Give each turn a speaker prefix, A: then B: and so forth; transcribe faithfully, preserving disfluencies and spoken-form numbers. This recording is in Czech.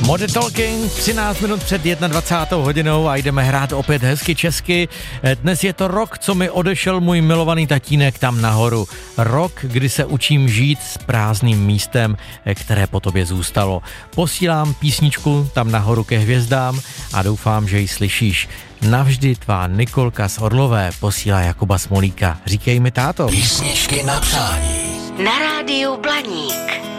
A: Modern Talking, třináct minut před dvacátou jednou hodinou a jdeme hrát opět hezky česky. Dnes je to rok, co mi odešel můj milovaný tatínek tam nahoru. Rok, kdy se učím žít s prázdným místem, které po tobě zůstalo. Posílám písničku tam nahoru ke hvězdám a doufám, že ji slyšíš. Navždy tvá Nikolka z Orlové posílá Jakuba Smolíka. Říkej mi, táto.
B: Písničky na přání.
C: Na rádiu Blaník.